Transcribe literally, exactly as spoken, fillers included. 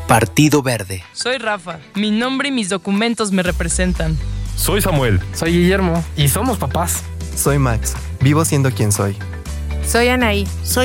Partido Verde. Soy Rafa. Mi nombre y mis documentos me representan. Soy Samuel. Soy Guillermo. Y somos papás. Soy Max. Vivo siendo quien soy. Soy Anaí. Soy